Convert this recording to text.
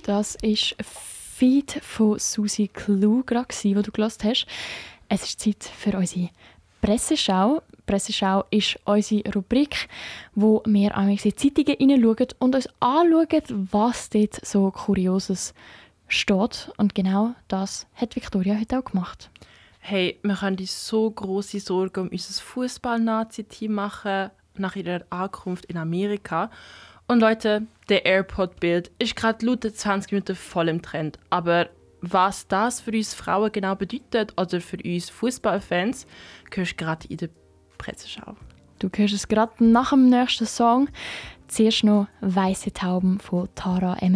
Das war ein Feed von Susi Clue, den du gehört hast. Es ist Zeit für unsere Presseschau. Presseschau ist unsere Rubrik, wo wir in die Zeitungen hineinschauen und uns anschauen, was dort so Kurioses steht. Und genau das hat Victoria heute auch gemacht. Hey, wir können uns so grosse Sorgen um unser Fußball-Nazi-Team machen nach ihrer Ankunft in Amerika. Und Leute, der AirPod-Bild ist gerade laut 20 Minuten voll im Trend. Aber was das für uns Frauen genau bedeutet oder für uns Fußballfans, hörst du gerade in der Presseschau. Du hörst es gerade nach dem nächsten Song. Zuerst noch «Weisse Tauben» von Tara M.